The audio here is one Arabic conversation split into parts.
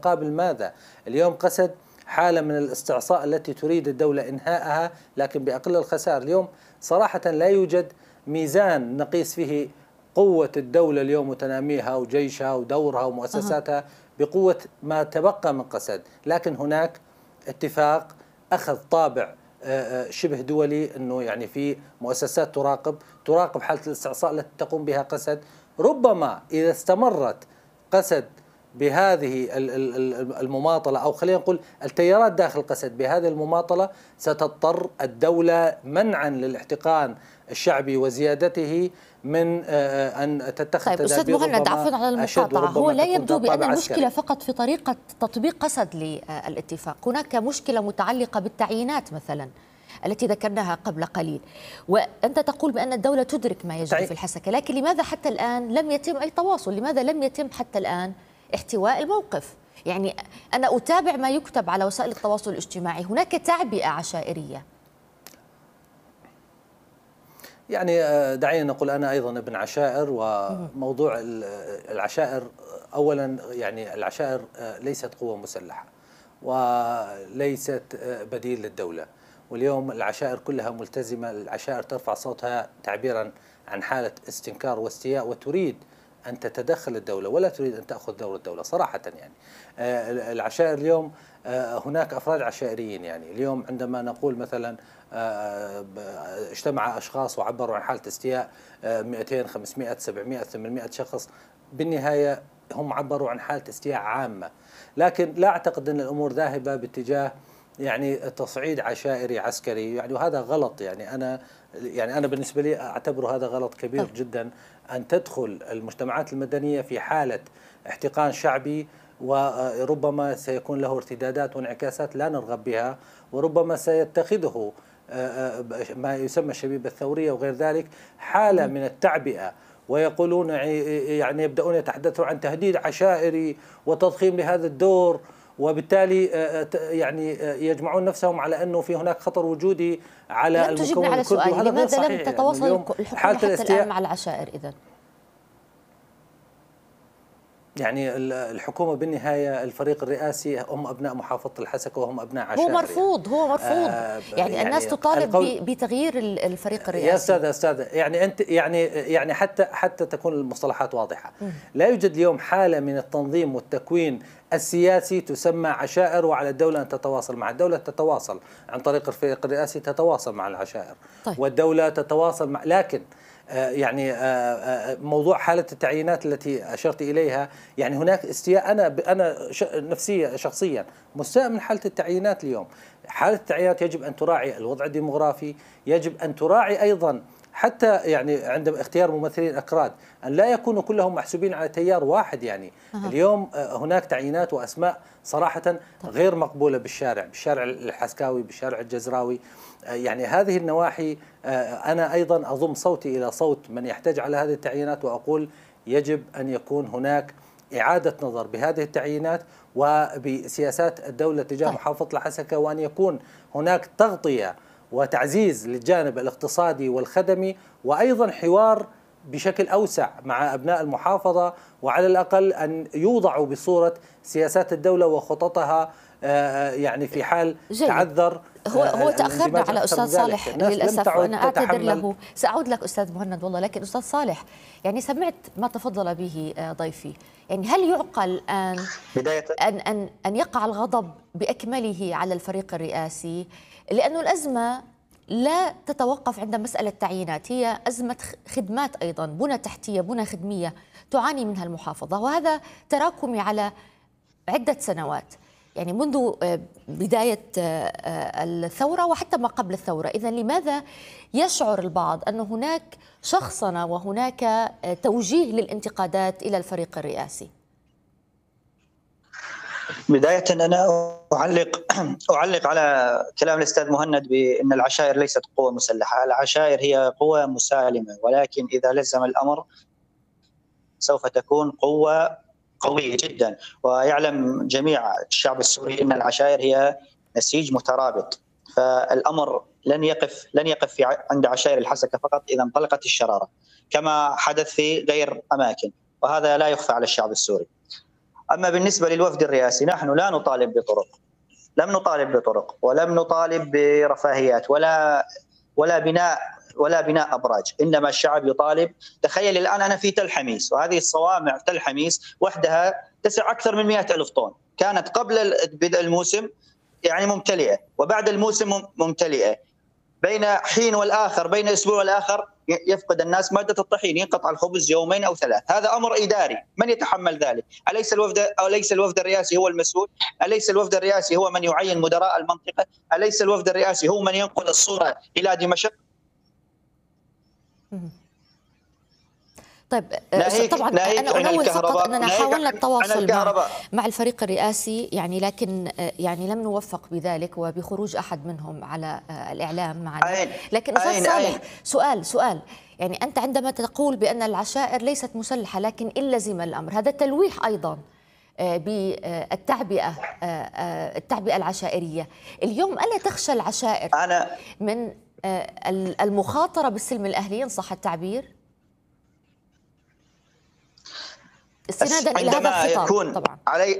مقابل ماذا؟ اليوم قسد حالة من الاستعصاء التي تريد الدولة إنهائها لكن بأقل الخسائر. اليوم صراحة لا يوجد ميزان نقيس فيه قوة الدولة اليوم وتناميها وجيشها ودورها ومؤسساتها بقوة ما تبقى من قسد، لكن هناك اتفاق أخذ طابع شبه دولي، أنه يعني في مؤسسات تراقب حالة الاستعصاء التي تقوم بها قسد. ربما إذا استمرت قسد بهذه المماطلة، أو خلينا نقول التيارات داخل قسد بهذه المماطلة، ستضطر الدولة منعا للاحتقان الشعبي وزيادته من أن تتخذ تدابير. أستاذ مهند، عفوا على المقاطعة، هو لا يبدو بأن المشكلة فقط في طريقة تطبيق قسد للاتفاق، هناك مشكلة متعلقة بالتعيينات مثلا التي ذكرناها قبل قليل، وأنت تقول بأن الدولة تدرك ما يجري في الحسكة، لكن لماذا حتى الآن لم يتم أي تواصل؟ لماذا لم يتم حتى الآن احتواء الموقف؟ يعني أنا أتابع ما يكتب على وسائل التواصل الاجتماعي، هناك تعبئة عشائرية. يعني دعينا نقول أنا أيضا ابن عشائر، وموضوع العشائر أولا يعني العشائر ليست قوة مسلحة وليست بديل للدولة، واليوم العشائر كلها ملتزمة. العشائر ترفع صوتها تعبيرا عن حالة استنكار واستياء، وتريد أن تتدخل الدولة ولا تريد أن تأخذ دور الدولة صراحة. يعني العشائر اليوم هناك أفراد عشائريين، يعني اليوم عندما نقول مثلا اجتمع أشخاص وعبروا عن حالة استياء 200 500 700 800 شخص، بالنهاية هم عبروا عن حالة استياء عامة، لكن لا أعتقد أن الأمور ذاهبة باتجاه يعني تصعيد عشائري عسكري، يعني وهذا غلط. يعني أنا بالنسبة لي أعتبره هذا غلط كبير جدا، أن تدخل المجتمعات المدنية في حالة احتقان شعبي، وربما سيكون له ارتدادات وانعكاسات لا نرغب بها، وربما سيتخذه ما يسمى الشبيبة الثورية وغير ذلك حالة من التعبئة، ويقولون يعني يبدأون يتحدثون عن تهديد عشائري وتضخيم لهذا الدور، وبالتالي يعني يجمعون نفسهم على أنه في هناك خطر وجودي على المكون الكردي. على سؤالي، لماذا لم تتواصل الحكومة حتى الآن مع العشائر إذن؟ يعني الحكومة بالنهاية الفريق الرئاسي هم أبناء محافظة الحسكة وهم أبناء عشائر. هو مرفوض يعني الناس تطالب بتغيير الفريق الرئاسي. يا أستاذ يعني أنت يعني حتى تكون المصطلحات واضحة. لا يوجد اليوم حالة من التنظيم والتكوين السياسي تسمى عشائر، وعلى الدولة أن تتواصل مع الدولة، تتواصل عن طريق الفريق الرئاسي، تتواصل مع العشائر. طيب. والدولة تتواصل مع، لكن يعني موضوع حالة التعيينات التي أشرت إليها، يعني هناك استياء. أنا نفسيا شخصيا مستاء من حالة التعيينات اليوم. حالة التعيينات يجب أن تراعي الوضع الديمغرافي، يجب أن تراعي أيضا حتى يعني عند اختيار ممثلين أكراد أن لا يكونوا كلهم محسوبين على تيار واحد. يعني اليوم هناك تعيينات وأسماء صراحة غير مقبولة بالشارع الحسكاوي، بالشارع الجزراوي. يعني هذه النواحي أنا أيضا أضم صوتي إلى صوت من يحتاج على هذه التعيينات، وأقول يجب أن يكون هناك إعادة نظر بهذه التعيينات وبسياسات الدولة تجاه محافظة الحسكة، وأن يكون هناك تغطية وتعزيز للجانب الاقتصادي والخدمي، وأيضا حوار بشكل أوسع مع أبناء المحافظة، وعلى الأقل أن يوضعوا بصورة سياسات الدولة وخططها يعني في حال تعذر. هو تأخرنا على أستاذ صالح للأسف، وأنا أعتذر له. سأعود لك أستاذ مهند والله، لكن أستاذ صالح يعني سمعت ما تفضل به ضيفي، يعني هل يعقل الآن أن يقع الغضب بأكمله على الفريق الرئاسي؟ لأنه الأزمة لا تتوقف عند مسألة تعيينات، هي أزمة خدمات أيضا، بنى تحتية، بنى خدمية تعاني منها المحافظة، وهذا تراكمي على عدة سنوات، يعني منذ بداية الثورة وحتى ما قبل الثورة. إذن لماذا يشعر البعض أن هناك شخصنة وهناك توجيه للانتقادات إلى الفريق الرئاسي؟ بداية أنا أعلق على كلام الأستاذ مهند بأن العشائر ليست قوة مسلحة. العشائر هي قوة مسالمة، ولكن إذا لزم الأمر سوف تكون قوة قوية جدا. ويعلم جميع الشعب السوري أن العشائر هي نسيج مترابط، فالأمر لن يقف عند عشائر الحسكة فقط إذا انطلقت الشرارة، كما حدث في غير أماكن، وهذا لا يخفى على الشعب السوري. أما بالنسبة للوفد الرئاسي نحن لا نطالب بطرق، لم نطالب بطرق ولم نطالب برفاهيات ولا بناء أبراج، إنما الشعب يطالب. تخيل الآن أنا في تل حميس، وهذه الصوامع تل حميس وحدها تسع أكثر من 100,000 طن، كانت قبل بدء الموسم يعني ممتلئة، وبعد الموسم ممتلئة. بين حين والآخر، بين أسبوع والآخر يفقد الناس مادة الطحين، ينقطع الخبز يومين أو ثلاث. هذا أمر إداري، من يتحمل ذلك؟ أليس الوفد الرئاسي هو المسؤول؟ أليس الوفد الرئاسي هو من يعين مدراء المنطقة؟ أليس الوفد الرئاسي هو من ينقل الصورة إلى دمشق؟ طيب طبعا انا انوه فقط اننا حاولنا التواصل مع الفريق الرئاسي يعني، لكن يعني لم نوفق بذلك وبخروج احد منهم على الاعلام معنا. لكن استاذ صالح، سؤال يعني انت عندما تقول بان العشائر ليست مسلحه لكن ان لزم الامر، هذا تلويح ايضا بالتعبئه العشائريه. اليوم الا تخشى العشائر من المخاطره بالسلم الاهلي ان صح التعبير؟ استنادا الى هذا الخطاب يكون طبعا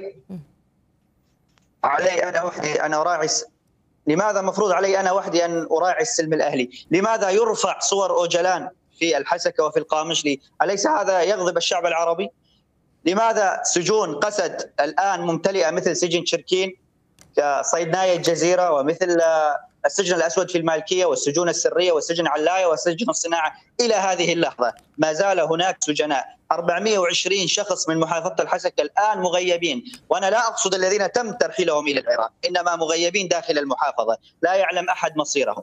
علي انا وحدي ان اراعي. لماذا مفروض علي انا وحدي ان اراعي السلم الاهلي؟ لماذا يرفع صور اوجلان في الحسكه وفي القامشلي؟ اليس هذا يغضب الشعب العربي؟ لماذا سجون قسد الان ممتلئه مثل سجن شركين كصيدنايه الجزيره، ومثل السجن الأسود في المالكية، والسجون السرية، والسجن علاية، وسجن الصناعة؟ إلى هذه اللحظة ما زال هناك سجناء. 420 شخص من محافظة الحسكة الآن مغيبين، وأنا لا أقصد الذين تم ترحيلهم إلى العراق، إنما مغيبين داخل المحافظة لا يعلم أحد مصيرهم.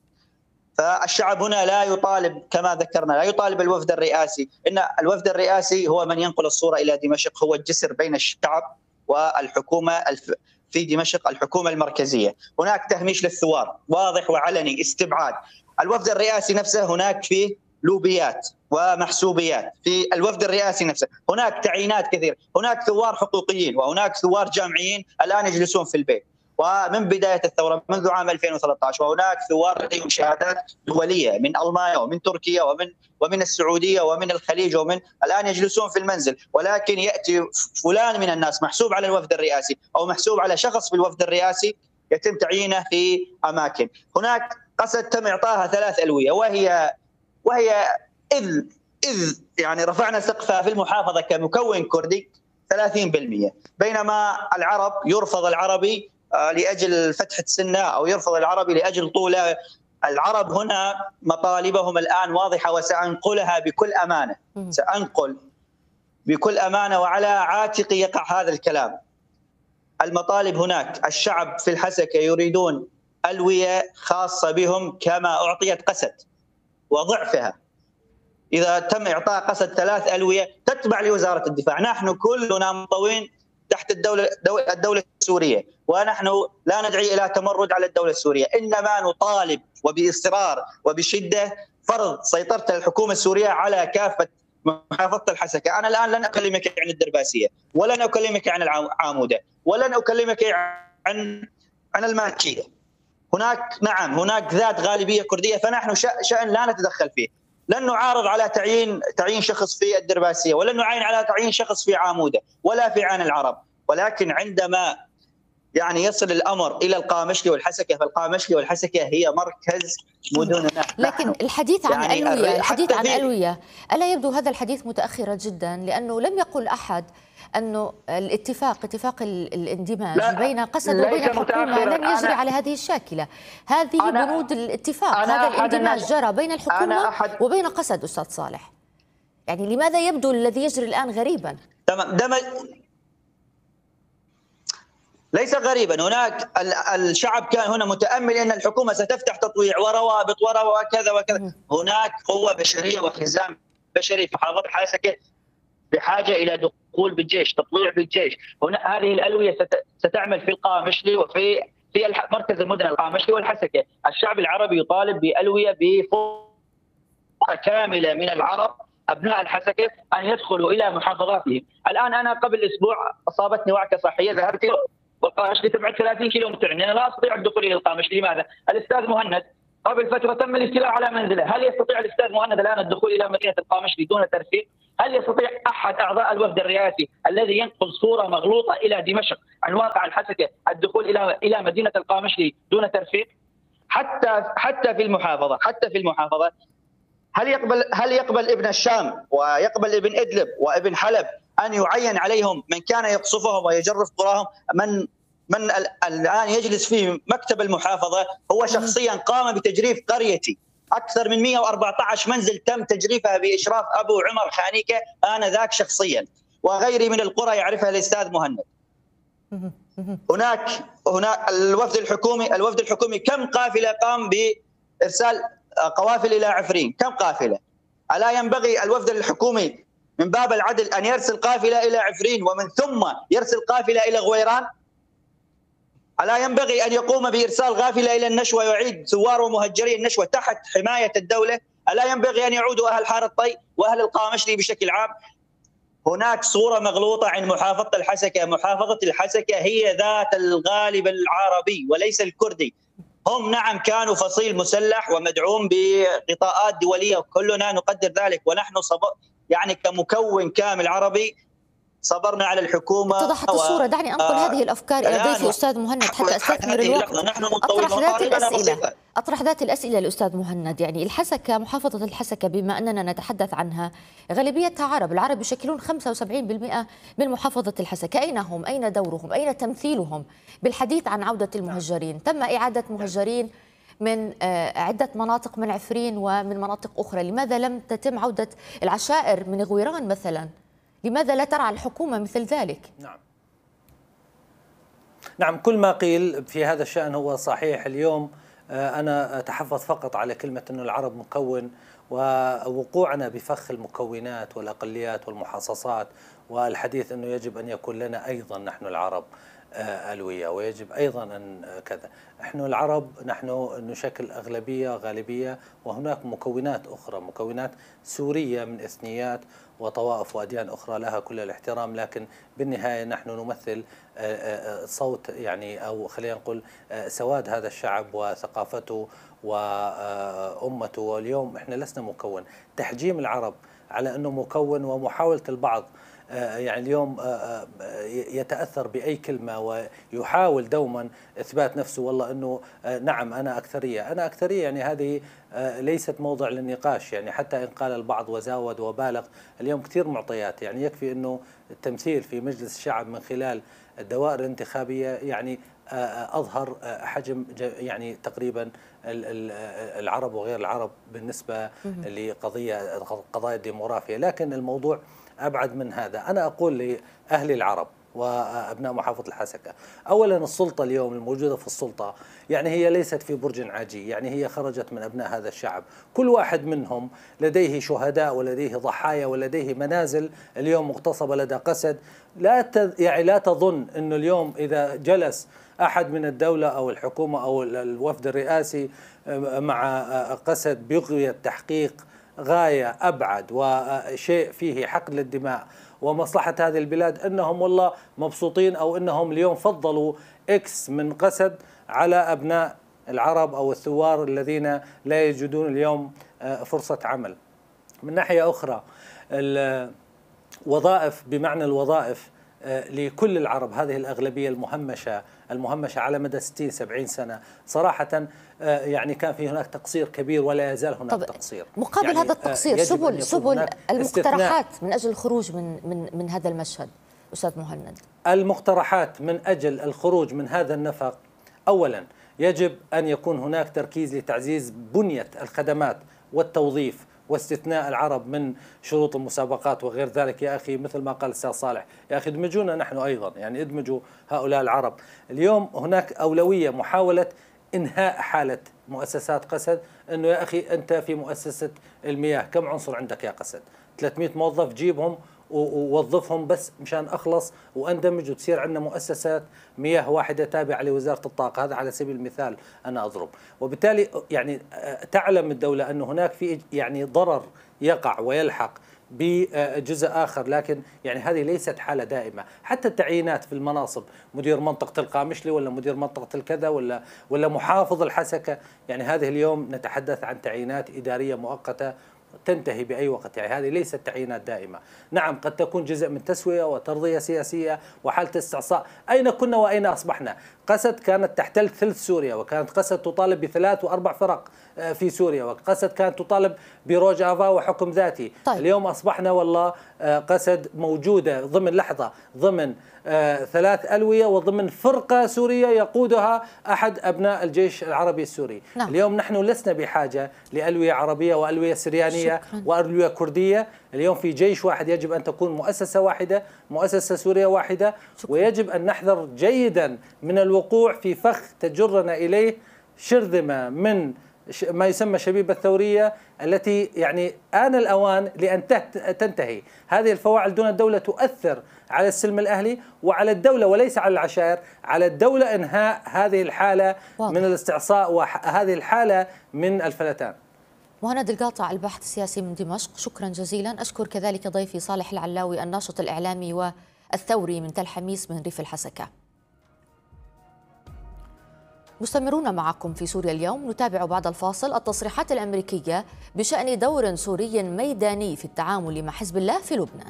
فالشعب هنا لا يطالب كما ذكرنا، لا يطالب الوفد الرئاسي، إن الوفد الرئاسي هو من ينقل الصورة إلى دمشق، هو الجسر بين الشعب والحكومة في دمشق، الحكومة المركزية. هناك تهميش للثوار واضح وعلني، استبعاد. الوفد الرئاسي نفسه هناك فيه لوبيات ومحسوبيات في الوفد الرئاسي نفسه، هناك تعيينات كثير، هناك ثوار حقوقيين وهناك ثوار جامعيين الآن يجلسون في البيت ومن بداية الثورة منذ عام 2013، وهناك ثوار لديهم شهادات دولية من ألمانيا ومن تركيا ومن السعودية ومن الخليج الآن يجلسون في المنزل. ولكن يأتي فلان من الناس محسوب على الوفد الرئاسي أو محسوب على شخص في الوفد الرئاسي يتم تعيينه في أماكن. هناك قسد تم إعطاها 3 ألوية، وهي إذ يعني رفعنا سقفها في المحافظة كمكون كردي 30%، بينما العرب يرفض العربي لأجل فتحة سنة أو يرفض العربي لأجل طوله. العرب هنا مطالبهم الآن واضحة، وسأنقلها بكل أمانة، سأنقل بكل أمانة وعلى عاتقي يقع هذا الكلام. المطالب هناك، الشعب في الحسكة يريدون ألوية خاصة بهم كما أعطيت قسد وضعفها. إذا تم إعطاء قسد 3 ألوية تتبع لوزارة الدفاع، نحن كلنا منطوين تحت الدولة السورية، ونحن لا ندعي إلى تمرد على الدولة السورية، إنما نطالب وبإصرار وبشدة فرض سيطرة الحكومة السورية على كافة محافظة الحسكة. أنا الآن لن أكلمك عن الدرباسية، ولن أكلمك عن العامودة، ولن أكلمك عن المالكية. هناك ذات غالبية كردية، فنحن شأن لا نتدخل فيه. لن نعارض على تعيين شخص في الدرباسية، ولن نعين على تعيين شخص في عامودة ولا في عين العرب. ولكن عندما يعني يصل الأمر إلى القامشلي والحسكة، فالقامشلي والحسكة هي مركز مدننا. لكن الحديث عن يعني ألوية ألا يبدو هذا الحديث متأخرا جدا، لأنه لم يقل أحد أنه اتفاق الاندماج بين قسد وبين الحكومة لن يجري على هذه الشاكلة. هذه بنود الاتفاق، هذا الاندماج جرى بين الحكومة وبين قسد. أستاذ صالح، يعني لماذا يبدو الذي يجري الآن غريبا؟ تمام، ليس غريبا. هناك الشعب كان هنا متأمل أن الحكومة ستفتح تطويع وروابط وكذا وكذا. هناك قوة بشرية وحزام بشري في محافظة الحسكة بحاجة إلى دخول بالجيش، تطويع بالجيش. هنا هذه الألوية ستعمل في القامشلي وفي مركز المدن القامشلي والحسكة. الشعب العربي يطالب بألوية بفرقة كاملة من العرب أبناء الحسكة أن يدخلوا إلى محافظاتهم. الآن أنا قبل أسبوع أصابتني وعكة صحية، ذهبت والقامشلي تبعد 30 كيلومتر، أنا لا أستطيع الدخول إلى القامشلي. لماذا؟ الأستاذ مهند قبل فترة تم الاستيلاء على منزله. هل يستطيع الأستاذ مهند الآن الدخول إلى مدينة القامشلي دون ترفيق؟ هل يستطيع أحد أعضاء الوفد الرئاسي الذي ينقل صورة مغلوطة إلى دمشق عن واقع الحسكة الدخول إلى مدينة القامشلي دون ترفيق؟ حتى في المحافظة هل يقبل ابن الشام ويقبل ابن إدلب وابن حلب أن يعين عليهم من كان يقصفهم ويجرف قراهم؟ من الآن يجلس في مكتب المحافظة هو شخصيا قام بتجريف قريتي، أكثر من 114 منزل تم تجريفها بإشراف أبو عمر خانيكة آنذاك شخصيا، وغيري من القرى يعرفها الأستاذ مهند. هناك الوفد الحكومي كم قافلة قام بإرسال قوافل إلى عفرين؟ كم قافلة؟ ألا ينبغي الوفد الحكومي من باب العدل أن يرسل قافلة إلى عفرين ومن ثم يرسل قافلة إلى غويران؟ ألا ينبغي أن يقوم بإرسال قافلة إلى النشوة ويعيد ثوار ومهجري النشوة تحت حماية الدولة؟ ألا ينبغي أن يعودوا أهل حارة طي وأهل القامشلي بشكل عام؟ هناك صورة مغلوطة عن محافظة الحسكة. محافظة الحسكة هي ذات الغالب العربي وليس الكردي. هم نعم كانوا فصيل مسلح ومدعوم بغطاءات دولية وكلنا نقدر ذلك، ونحن يعني كمكون كامل عربي صبرنا على الحكومة. اتضحت الصورة. دعني أنقل هذه الأفكار إلى ضيفي أستاذ مهند حتى أستثمر الوقت. أطرح ذات الأسئلة للأستاذ مهند. يعني الحسكة، محافظة الحسكة بما أننا نتحدث عنها غالبيتها عرب، العرب يشكلون 75% من محافظة الحسكة. أين هم؟ أين دورهم؟ أين تمثيلهم بالحديث عن عودة المهجرين؟ تم إعادة مهجرين من عدة مناطق من عفرين ومن مناطق أخرى، لماذا لم تتم عودة العشائر من غويران مثلا؟ لماذا لا ترعى الحكومة مثل ذلك؟ نعم، كل ما قيل في هذا الشأن هو صحيح. اليوم أنا أتحفظ فقط على كلمة أن العرب مكون، ووقوعنا بفخ المكونات والأقليات والمحاصصات والحديث أنه يجب أن يكون لنا أيضا نحن العرب ألوية، ويجب أيضا أن كذا. نحن العرب نحن نشكل أغلبية غالبية، وهناك مكونات أخرى، مكونات سورية من إثنيات وطوائف وأديان أخرى لها كل الاحترام، لكن بالنهاية نحن نمثل صوت يعني أو خلينا نقول سواد هذا الشعب وثقافته وأمته. واليوم احنا لسنا مكون. تحجيم العرب على أنه مكون ومحاولة البعض يعني اليوم يتأثر بأي كلمة ويحاول دوما إثبات نفسه، والله أنه نعم أنا أكثرية، يعني هذه ليست موضع للنقاش. يعني حتى إن قال البعض وزاود وبالغ، اليوم كثير معطيات، يعني يكفي أنه التمثيل في مجلس الشعب من خلال الدوائر الانتخابية يعني أظهر حجم يعني تقريبا العرب وغير العرب بالنسبة لقضايا الديموغرافيا. لكن الموضوع أبعد من هذا. أنا أقول لأهل العرب وأبناء محافظة الحسكة، أولا السلطة اليوم الموجودة في السلطة يعني هي ليست في برج عاجي، يعني هي خرجت من أبناء هذا الشعب. كل واحد منهم لديه شهداء ولديه ضحايا ولديه منازل اليوم مغتصبة لدى قسد. لا تظن أنه اليوم إذا جلس أحد من الدولة أو الحكومة أو الوفد الرئاسي مع قسد بغية تحقيق غاية أبعد وشيء فيه حقن للدماء ومصلحة هذه البلاد أنهم والله مبسوطين، أو أنهم اليوم فضلوا إكس من قسد على أبناء العرب أو الثوار الذين لا يجدون اليوم فرصة عمل. من ناحية أخرى الوظائف بمعنى الوظائف لكل العرب، هذه الأغلبية المهمشة على مدى 60-70 سنة صراحة يعني كان في هناك تقصير كبير ولا يزال هناك تقصير. مقابل يعني هذا التقصير سبل المقترحات من أجل الخروج من هذا المشهد أستاذ مهند. المقترحات من أجل الخروج من هذا النفق، أولا يجب أن يكون هناك تركيز لتعزيز بنية الخدمات والتوظيف واستثناء العرب من شروط المسابقات وغير ذلك. يا أخي مثل ما قال الأستاذ صالح، يا أخي ادمجونا نحن أيضا، يعني ادمجوا هؤلاء العرب. اليوم هناك أولوية محاولة إنهاء حالة مؤسسات قسد. أنه يا أخي أنت في مؤسسة المياه كم عنصر عندك يا قسد؟ 300 موظف، جيبهم ووظفهم بس مشان أخلص وأندمج وتصير عندنا مؤسسات مياه واحدة تابعة لوزارة الطاقة. هذا على سبيل المثال أنا أضرب. وبالتالي يعني تعلم الدولة أن هناك في يعني ضرر يقع ويلحق بجزء آخر، لكن يعني هذه ليست حالة دائمة. حتى التعيينات في المناصب، مدير منطقة القامشلي ولا مدير منطقة الكذا ولا محافظ الحسكة، يعني هذه اليوم نتحدث عن تعيينات إدارية مؤقتة تنتهي بأي وقت، يعني هذه ليست تعيينات دائمة. نعم قد تكون جزء من تسوية وترضية سياسية وحالة استعصاء. أين كنا وأين أصبحنا؟ قسد كانت تحتل ثلث سوريا، وكانت قسد تطالب ب3 و4 فرق في سوريا، وقسد كانت تطالب بروجافا وحكم ذاتي. طيب. اليوم أصبحنا والله قسد موجودة ضمن 3 ألوية وضمن فرقة سورية يقودها أحد أبناء الجيش العربي السوري. نعم. اليوم نحن لسنا بحاجة لألوية عربية وألوية سريانية وألوية كردية. اليوم في جيش واحد يجب أن تكون مؤسسة واحدة، مؤسسة سورية واحدة. ويجب أن نحذر جيدا من الوقوع في فخ تجرنا إليه شرذمة من ما يسمى شبيبة الثورية، التي يعني آن الأوان لأن تنتهي. هذه الفواعل دون الدولة تؤثر على السلم الأهلي وعلى الدولة وليس على العشائر. على الدولة إنهاء هذه الحالة من الاستعصاء وهذه الحالة من الفلتان. مهند القاطع، الباحث السياسي من دمشق، شكرا جزيلا. أشكر كذلك ضيفي صالح العلاوي، الناشط الإعلامي والثوري من تل حميس من ريف الحسكة. مستمرون معكم في سوريا اليوم. نتابع بعد الفاصل التصريحات الأمريكية بشأن دور سوري ميداني في التعامل مع حزب الله في لبنان.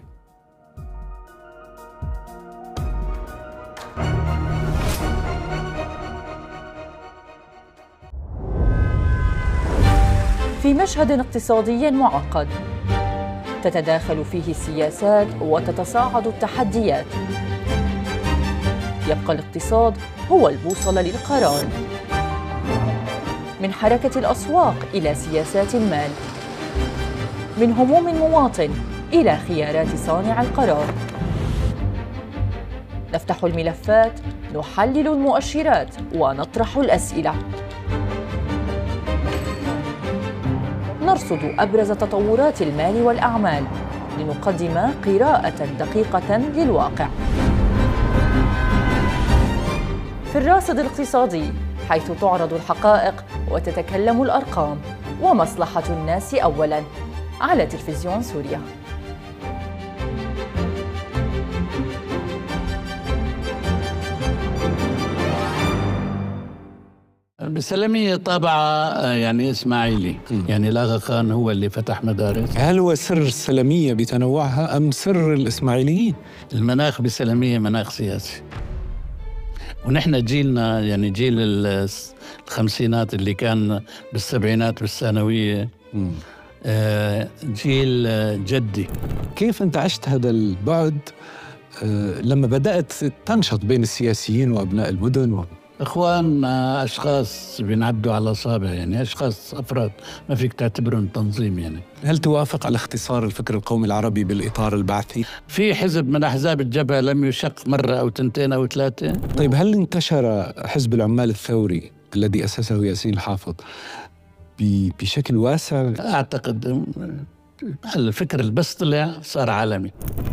في مشهد اقتصادي معقد تتداخل فيه السياسات وتتصاعد التحديات، يبقى الاقتصاد هو البوصلة للقرار. من حركة الأسواق إلى سياسات المال، من هموم المواطن إلى خيارات صانع القرار. نفتح الملفات، نحلل المؤشرات ونطرح الأسئلة، نرصد أبرز تطورات المال والأعمال لنقدم قراءة دقيقة للواقع. في الراصد الاقتصادي، حيث تعرض الحقائق وتتكلم الأرقام، ومصلحة الناس أولاً، على تلفزيون سوريا. بالسلمية طابع يعني إسماعيلي، يعني الأغا خان هو اللي فتح مدارس. هل هو سر السلمية بتنوعها أم سر الإسماعيليين؟ المناخ بالسلمية مناخ سياسي، ونحن جيلنا يعني جيل الخمسينات اللي كان بالسبعينات بالثانوية، جيل جدي. كيف أنت عشت هذا البعد لما بدأت تنشط بين السياسيين وأبناء المدن؟ إخوان أشخاص بينعدوا على أصابع، يعني أشخاص أفراد ما فيك تعتبرهم تنظيم. يعني هل توافق على اختصار الفكر القومي العربي بالإطار البعثي؟ في حزب من أحزاب الجبهة لم يشق مرة أو 2 أو 3. طيب هل انتشر حزب العمال الثوري الذي أسسه ياسين الحافظ بشكل واسع؟ أعتقد الفكر اللي بس طلع صار عالمي.